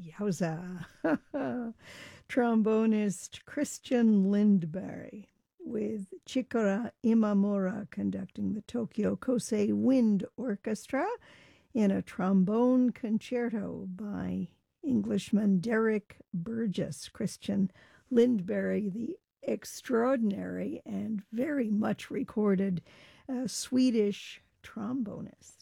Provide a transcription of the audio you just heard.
Yowza. Trombonist Christian Lindberry with Chikara Imamura conducting the Tokyo Kosei Wind Orchestra in a trombone concerto by Englishman Derek Burgess. Christian Lindberry, the extraordinary and very much recorded Swedish trombonist.